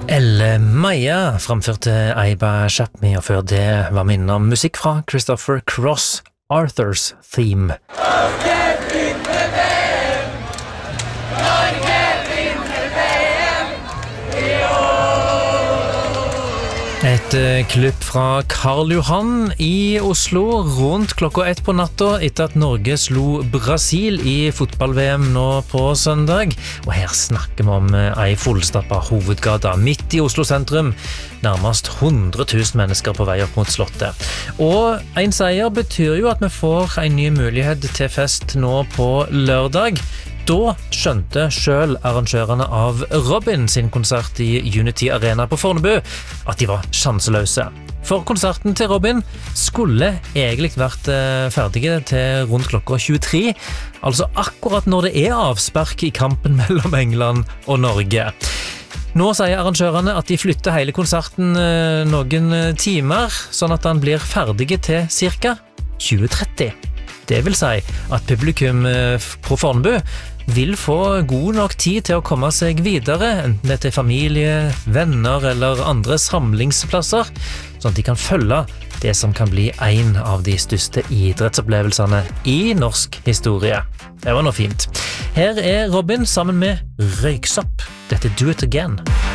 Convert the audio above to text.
Elle Maja framførte Aiba Chapmi, og før det var minnet om musikk fra Christopher Cross, Arthur's Theme. Et klipp fra Karl Johan i Oslo rundt klokka 1 på natta etter at Norge slo Brasil i fotball-VM nå på søndag. Og her snakker vi om ei fullstappa hovedgata midt i Oslo sentrum. Nærmest 100 000 mennesker på vei opp mot slottet. Og en seier betyr jo at vi får en ny mulighet til fest nå på lørdag. Da skjønte selv arrangørene av Robin sin konsert i Unity Arena på Fornebu at de var sjanseløse. For konserten til Robin skulle egentlig vært ferdige til rundt klokka 23, altså akkurat når det er avspark i kampen mellom England og Norge. Nå sier arrangørene at de flytter hele konserten noen timer, sånn at den blir ferdig til ca. 20:30. Det vil si at publikum på Fornebu vil få god nok tid til å komme seg videre, enten det er til familie, venner eller andre samlingsplasser, sånn at de kan følge det som kan bli en av de største idrettsopplevelsene i norsk historie. Det var noe fint. Her er Robin sammen med Røyksopp. Dette er Do It Again.